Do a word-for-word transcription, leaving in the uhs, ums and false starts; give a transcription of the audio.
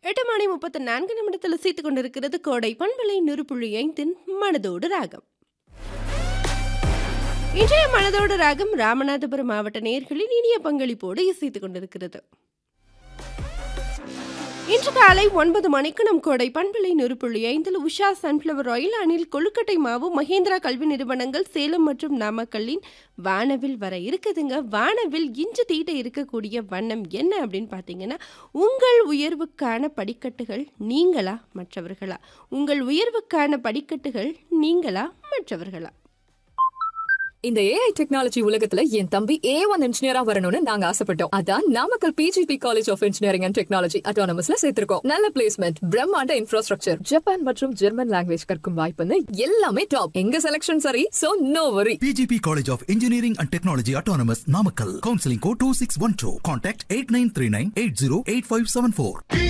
எட்டு மணி முப்பத்தி நான்கு நிமிடத்தில் சீத்து கொண்டிருக்கிறது கோடை பண்பலை நூறு ஐந்தின் மனதோடு ராகம். இன்றைய மனதோடு ராகம் ராமநாதபுரம் மாவட்ட நேயர்களின் இனிய பங்களிப்போடு இசைத்துக் கொண்டிருக்கிறது. இன்று காலை ஒன்பது மணிக்கு நம் கோடை பண்பலை நூறு புள்ளி ஐந்தில் உஷா சன்ஃப்ளவர் ஆயில், அணில் கொழுக்கட்டை மாவு, மகேந்திரா கல்வி நிறுவனங்கள் சேலம் மற்றும் நாமக்கல்லின் வானவில் வர இருக்குதுங்க. வானவில் இன்று தீட்ட இருக்கக்கூடிய வண்ணம் என்ன அப்படின்னு பார்த்தீங்கன்னா, உங்கள் உயர்வுக்கான படிக்கட்டுகள் நீங்களா மற்றவர்களா? உங்கள் உயர்வுக்கான படிக்கட்டுகள் நீங்களா மற்றவர்களா? இந்த ஏஐ டெக்னாலஜி உலகத்துல என் தம்பி ஏ ஒன் இன்ஜினியரா வரணும்னு நாங்க ஆசைப்பட்டோம். அதான் Namakkal PGP college of engineering and technology அட்டானமஸ்ல சேர்த்திருக்கோம். நல்ல பிளேஸ்மெண்ட், பிரம்மாண்ட இன்ஃப்ராஸ்ட்ரக்சர், ஜப்பான் மற்றும் ஜெர்மன் லாங்குவேஜ் கற்கும் வாய்ப்புன்னு எல்லாமே டாப். எங்க செலக்ஷன் சரி, சோ நோ வரி. PGP college of engineering and technology autonomous Namakkal. Counselling code two six one two. Contact eight nine three nine eight zero eight five seven four.